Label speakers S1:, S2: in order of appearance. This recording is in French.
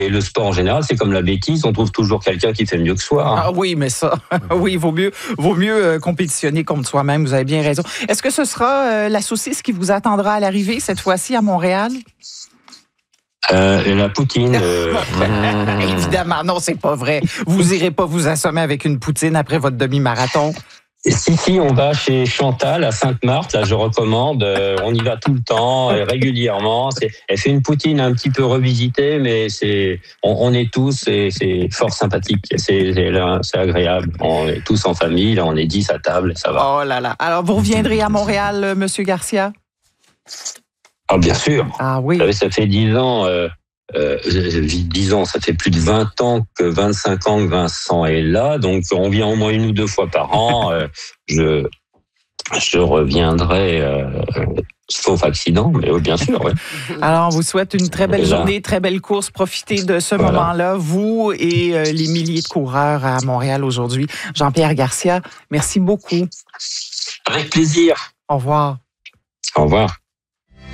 S1: Et le sport en général, c'est comme la bêtise, on trouve toujours quelqu'un qui fait mieux que soi.
S2: Ah oui, mais ça, oui, vaut mieux compétitionner contre soi-même, vous avez bien raison. Est-ce que ce sera la saucisse qui vous attendra à l'arrivée, cette fois-ci, à Montréal?
S1: La poutine.
S2: Évidemment, non, c'est pas vrai. Vous irez pas vous assommer avec une poutine après votre demi-marathon.
S1: Si, on va chez Chantal à Sainte-Marthe, là je recommande, on y va tout le temps, régulièrement. Elle fait une poutine un petit peu revisitée, mais on est tous, c'est fort sympathique, c'est agréable. On est tous en famille, là on est 10 à table, ça va.
S2: Oh là là. Alors vous reviendrez à Montréal, Monsieur Garcia?
S1: Ah bien sûr.
S2: Ah oui.
S1: Vous savez, ça fait 10 ans. 10 ans, ça fait plus de 20 ans 25 ans que Vincent est là, donc on vient au moins 1 ou 2 fois par an. Je reviendrai, sauf accident, mais bien sûr. Ouais.
S2: Alors, on vous souhaite une très belle journée, très belle course. Profitez de ce moment-là, vous et les milliers de coureurs à Montréal aujourd'hui. Jean-Pierre Garcia, merci beaucoup.
S1: Avec plaisir.
S2: Au revoir.
S1: Au revoir.